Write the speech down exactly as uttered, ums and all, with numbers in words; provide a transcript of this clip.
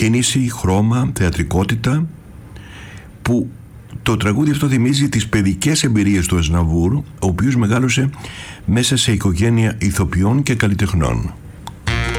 κίνηση, χρώμα, θεατρικότητα, που το τραγούδι αυτό θυμίζει τις παιδικές εμπειρίες του Ασναβούρ, ο οποίος μεγάλωσε μέσα σε οικογένεια ηθοποιών και καλλιτεχνών.